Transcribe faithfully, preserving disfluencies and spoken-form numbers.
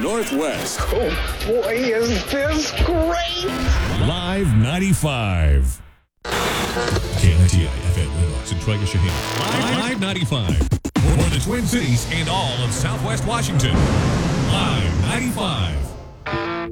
Northwest. Oh, boy, is this great! Live ninety-five. K I T I F M Lennox and Trigger Shaheen. Live, Live ninety-five. For the Twin Cities and all of Southwest Washington. Live ninety-five.